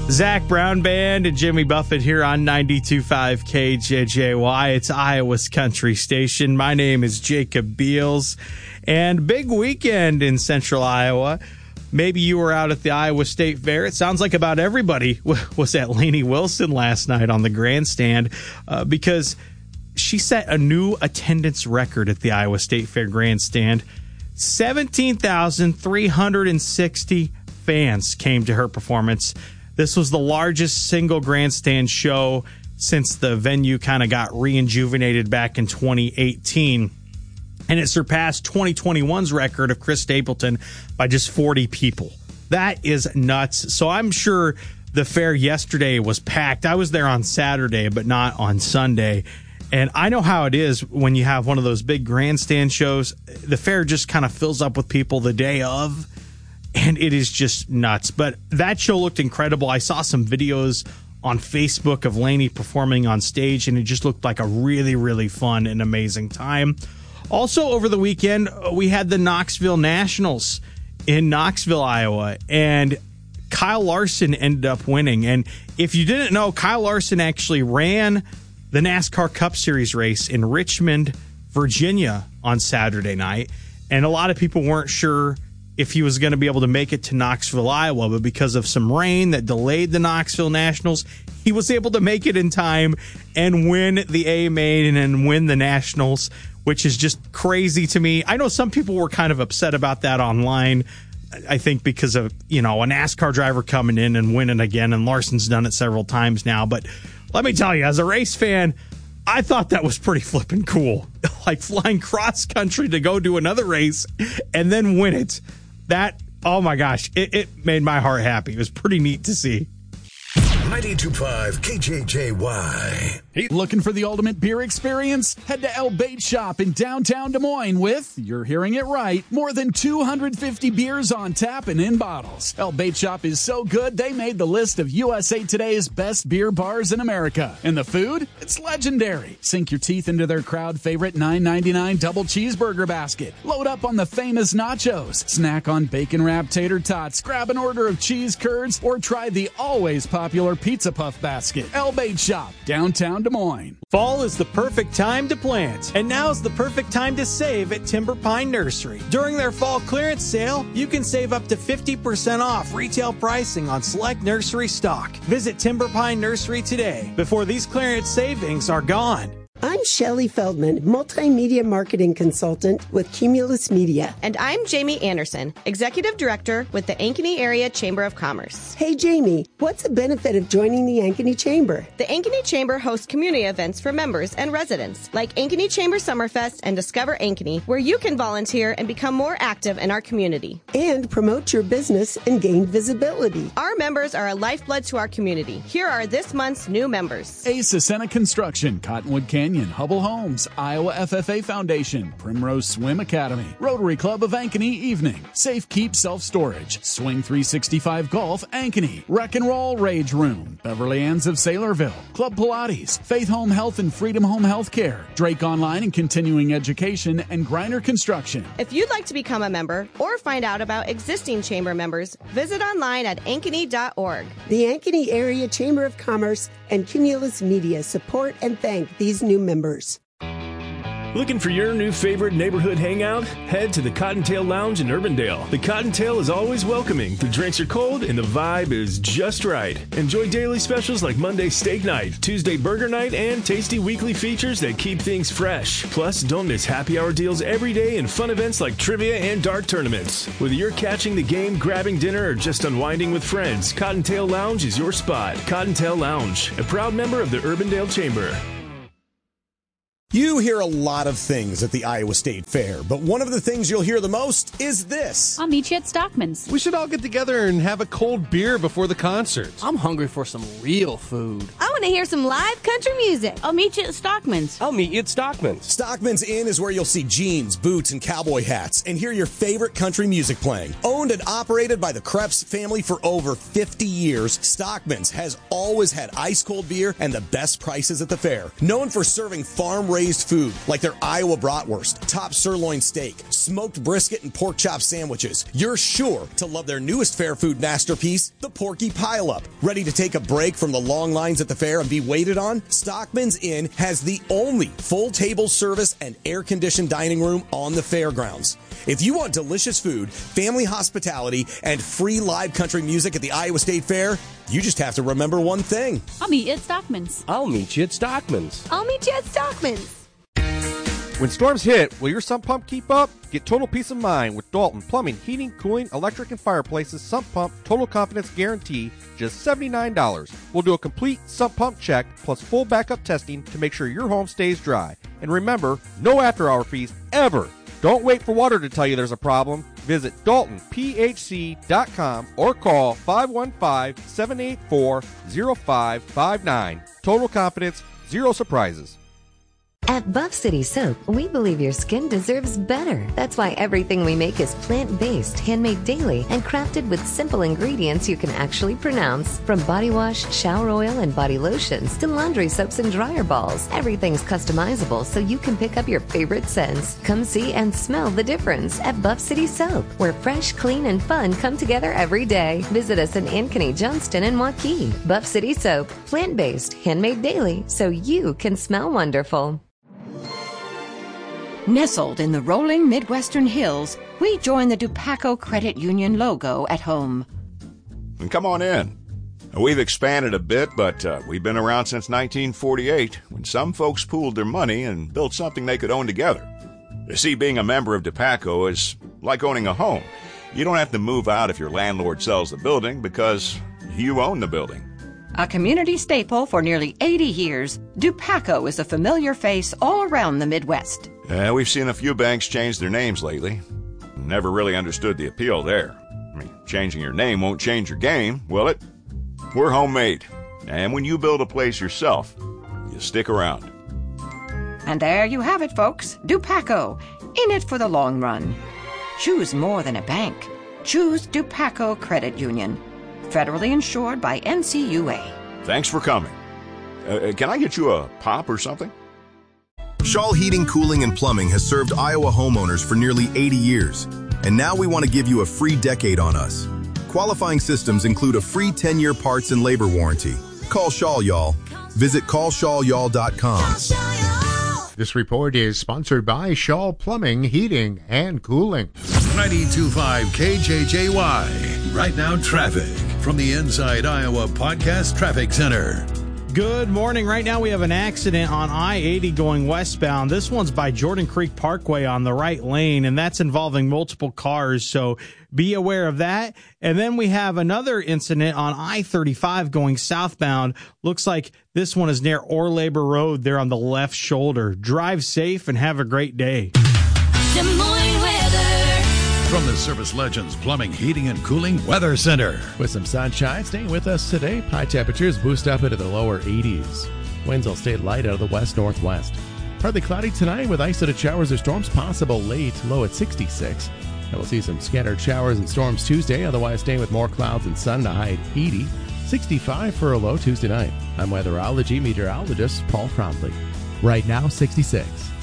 Zach Brown Band and Jimmy Buffett here on 92.5 KJJY. It's Iowa's country station. My name is Jacob Beals, and big weekend in central Iowa. Maybe you were out at the Iowa State Fair. It sounds like about everybody was at Lainey Wilson last night on the grandstand because she set a new attendance record at the Iowa State Fair grandstand. 17,360 fans came to her performance. This was the largest single grandstand show since the venue kind of got re-injuvenated back in 2018. And it surpassed 2021's record of Chris Stapleton by just 40 people. That is nuts. So I'm sure the fair yesterday was packed. I was there on Saturday, but not on Sunday. And I know how it is when you have one of those big grandstand shows. The fair just kind of fills up with people the day of. And it is just nuts. But that show looked incredible. I saw some videos on Facebook of Lainey performing on stage, and it just looked like a really, really fun and amazing time. Also, over the weekend, we had the Knoxville Nationals in Knoxville, Iowa, and Kyle Larson ended up winning. And if you didn't know, Kyle Larson actually ran the NASCAR Cup Series race in Richmond, Virginia on Saturday night. And a lot of people weren't sure if he was going to be able to make it to Knoxville, Iowa, but because of some rain that delayed the Knoxville Nationals, he was able to make it in time and win the A-Main and win the Nationals, which is just crazy to me. I know some people were kind of upset about that online, I think because of, a NASCAR driver coming in and winning again, and Larson's done it several times now. But let me tell you, as a race fan, I thought that was pretty flippin' cool. Like flying cross country to go do another race and then win it. That, oh my gosh, it made my heart happy. It was pretty neat to see. 92.5 KJJY. Hey, looking for the ultimate beer experience? Head to El Bait Shop in downtown Des Moines with, you're hearing it right, more than 250 beers on tap and in bottles. El Bait Shop is so good, they made the list of USA Today's best beer bars in America. And the food? It's legendary. Sink your teeth into their crowd favorite $9.99 double cheeseburger basket. Load up on the famous nachos. Snack on bacon-wrapped tater tots. Grab an order of cheese curds, or try the always popular Pizza Puff basket. El Bait Shop, downtown Des Moines. Fall is the perfect time to plant, and now's the perfect time to save at Timber Pine Nursery. During their fall clearance sale, you can save up to 50% off retail pricing on select nursery stock. Visit Timber Pine Nursery today before these clearance savings are gone. I'm Shelley Feldman, multimedia marketing consultant with Cumulus Media. And I'm Jamie Anderson, executive director with the Ankeny Area Chamber of Commerce. Hey, Jamie, what's the benefit of joining the Ankeny Chamber? The Ankeny Chamber hosts community events for members and residents, like Ankeny Chamber Summerfest and Discover Ankeny, where you can volunteer and become more active in our community. And promote your business and gain visibility. Our members are a lifeblood to our community. Here are this month's new members. Ace Ascena Construction, Cottonwood Canyon, Hubble Homes, Iowa FFA Foundation, Primrose Swim Academy, Rotary Club of Ankeny Evening, Safe Keep Self Storage, Swing 365 Golf Ankeny, Wreck and Roll Rage Room, Beverly Ann's of Saylorville, Club Pilates, Faith Home Health and Freedom Home Healthcare, Drake Online and Continuing Education, and Griner Construction. If you'd like to become a member or find out about existing chamber members, visit online at ankeny.org. The Ankeny Area Chamber of Commerce and Cumulus Media support and thank these new members. Looking for your new favorite neighborhood hangout? Head to the Cottontail Lounge in Urbandale. The Cottontail is always welcoming. The drinks are cold and the vibe is just right. Enjoy daily specials like Monday Steak Night, Tuesday Burger Night, and tasty weekly features that keep things fresh. Plus, don't miss happy hour deals every day and fun events like trivia and dart tournaments. Whether you're catching the game, grabbing dinner, or just unwinding with friends, Cottontail Lounge is your spot. Cottontail Lounge, a proud member of the Urbandale Chamber. You hear a lot of things at the Iowa State Fair, but one of the things you'll hear the most is this. I'll meet you at Stockman's. We should all get together and have a cold beer before the concert. I'm hungry for some real food. I want to hear some live country music. I'll meet you at Stockman's. I'll meet you at Stockman's. Stockman's Inn is where you'll see jeans, boots, and cowboy hats and hear your favorite country music playing. Owned and operated by the Krebs family for over 50 years, Stockman's has always had ice-cold beer and the best prices at the fair. Known for serving farm-raised food like their Iowa bratwurst, top sirloin steak, smoked brisket, and pork chop sandwiches, you're sure to love their newest fair food masterpiece, the Porky Pile-Up. Ready to take a break from the long lines at the fair and be waited on? Stockman's Inn has the only full table service and air-conditioned dining room on the fairgrounds. If you want delicious food, family hospitality, and free live country music at the Iowa State Fair, you just have to remember one thing. I'll meet you at Stockman's. I'll meet you at Stockman's. I'll meet you at Stockman's. When storms hit, will your sump pump keep up? Get total peace of mind with Dalton Plumbing, Heating, Cooling, Electric, and Fireplaces Sump Pump Total Confidence Guarantee, just $79. We'll do a complete sump pump check plus full backup testing to make sure your home stays dry. And remember, no after-hour fees ever. Don't wait for water to tell you there's a problem. Visit DaltonPHC.com or call 515-784-0559. Total confidence, zero surprises. At Buff City Soap, we believe your skin deserves better. That's why everything we make is plant-based, handmade daily, and crafted with simple ingredients you can actually pronounce. From body wash, shower oil, and body lotions to laundry soaps and dryer balls, everything's customizable so you can pick up your favorite scents. Come see and smell the difference at Buff City Soap, where fresh, clean, and fun come together every day. Visit us in Ankeny, Johnston, and Waukee. Buff City Soap, plant-based, handmade daily, so you can smell wonderful. Nestled in the rolling Midwestern hills, we join the Dupaco Credit Union logo at home. And come on in. We've expanded a bit, but we've been around since 1948, when some folks pooled their money and built something they could own together. You see, being a member of Dupaco is like owning a home. You don't have to move out if your landlord sells the building because you own the building. A community staple for nearly 80 years, Dupaco is a familiar face all around the Midwest. We've seen a few banks change their names lately. Never really understood the appeal there. I mean, changing your name won't change your game, will it? We're homemade. And when you build a place yourself, you stick around. And there you have it, folks. Dupaco, in it for the long run. Choose more than a bank. Choose Dupaco Credit Union. Federally insured by NCUA. Thanks for coming. Can I get you a pop or something? Shaw Heating, Cooling, and Plumbing has served Iowa homeowners for nearly 80 years. And now we want to give you a free decade on us. Qualifying systems include a free 10-year parts and labor warranty. Call Shaw, y'all. Visit callshawyall.com. This report is sponsored by Shaw Plumbing, Heating, and Cooling. 92.5 KJJY. Right now, traffic from the Inside Iowa Podcast Traffic Center. Good morning. Right now we have an accident on I-80 going westbound. This one's by Jordan Creek Parkway on the right lane, and that's involving multiple cars, so be aware of that. And then we have another incident on I-35 going southbound. Looks like this one is near Ore Labor Road there on the left shoulder. Drive safe and have a great day. Des Moines weather. From the Service Legends Plumbing, Heating, and Cooling Weather Center. With some sunshine staying with us today, high temperatures boost up into the lower 80s. Winds will stay light out of the west-northwest. Partly cloudy tonight with isolated showers or storms possible late, low at 66. And we'll see some scattered showers and storms Tuesday, otherwise staying with more clouds and sun to high at 80. 65 for a low Tuesday night. I'm weatherology meteorologist Paul Cromley. Right now, 66.